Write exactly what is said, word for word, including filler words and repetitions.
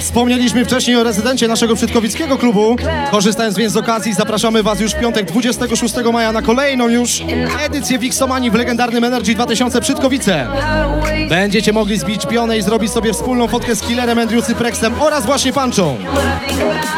Wspomnieliśmy wcześniej o rezydencie naszego Brzydkowickiego klubu. Korzystając więc z okazji, zapraszamy Was już w piątek dwudziestego szóstego maja na kolejną już edycję Wixomanii w legendarnym Energy dwa tysiące Brzydkowice. Będziecie mogli zbić pionę i zrobić sobie wspólną fotkę z Killerem, Andrew Cyprexem oraz właśnie Punchą.